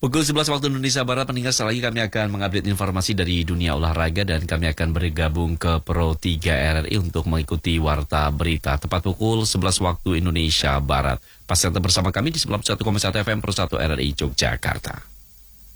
Pukul 11 waktu Indonesia Barat, pendengar, setelah lagi kami akan mengupdate informasi dari dunia olahraga dan kami akan bergabung ke Pro 3 RRI untuk mengikuti Warta Berita tepat pukul 11 waktu Indonesia Barat. Pastikan bersama kami di 91,1 FM Pro 1 RRI Yogyakarta.